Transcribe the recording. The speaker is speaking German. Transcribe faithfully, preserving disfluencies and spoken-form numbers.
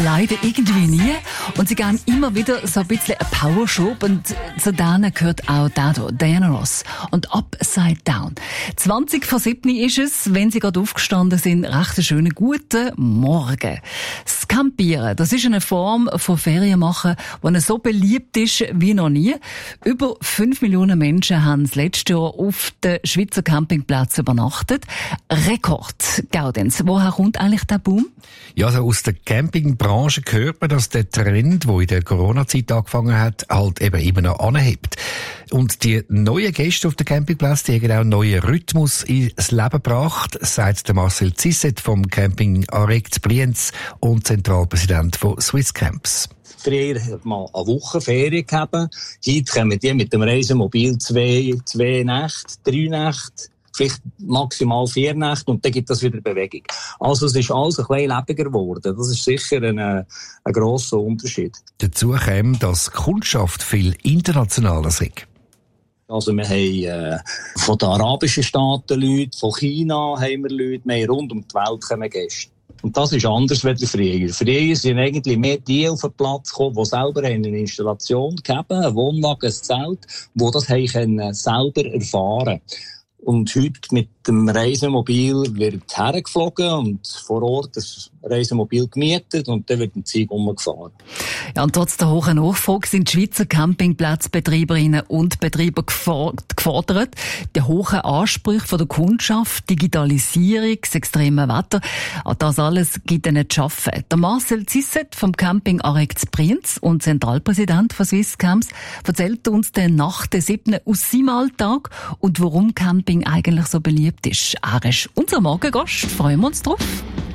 Leider irgendwie nie. Und sie geben immer wieder so ein bisschen einen Powerschub. Und zu denen gehört auch da hier, Diana Ross. Und Upside Down. zwanzig vor sieben ist es, wenn sie gerade aufgestanden sind, recht einen schönen guten Morgen. Das Campieren, das ist eine Form von Ferienmachen, die so beliebt ist wie noch nie. Über fünf Millionen Menschen haben das letzte Jahr auf den Schweizer Campingplätzen übernachtet. Rekord, Gaudenz. Woher kommt eigentlich der Boom? Ja, also aus der Campingbranche hört man, dass der Trend, der in der Corona-Zeit angefangen hat, halt eben immer noch anhebt. Und die neuen Gäste auf den Campingplatz, die haben auch einen neuen Rhythmus ins Leben gebracht, sagt der Marcel Zisset vom Camping Arecht Brienz und Zentralpräsident von Swiss Camps. Früher hat man eine Woche Ferien gehabt. Heute kommen die mit dem Reisemobil zwei, zwei Nächte, drei Nächte, vielleicht maximal vier Nächte und dann gibt es wieder Bewegung. Also es ist alles ein bisschen lebendiger geworden. Das ist sicher ein, ein grosser Unterschied. Dazu kommt, dass die Kundschaft viel internationaler ist. Also wir haben äh, von den arabischen Staaten Leute, von China haben wir Leute, wir haben rund um die Welt kommen Gäste. Und das ist anders als früher. Früher sind eigentlich mehr die auf den Platz gekommen, die selber eine Installation gegeben haben, ein Wohnwagen, ein Zelt, die das haben können, selber erfahren. Und heute mit dem Reisemobil wird hergeflogen und vor Ort das Reisemobil gemietet und dann wird ein Zeug umgefahren. Ja, und trotz der hohen Nachfrage sind die Schweizer Campingplatzbetreiberinnen und Betreiber gefordert. Die hohen Ansprüche von der Kundschaft, Digitalisierung, das extreme Wetter, das alles gibt ihnen zu schaffen. Der Marcel Zisset vom Camping Arecht Brienz und Zentralpräsident von Swiss Camps erzählt uns dann nach der siebten aus seinem Alltag und warum Camping eigentlich so beliebt ist. Er ist unser Morgengast, freuen wir uns drauf.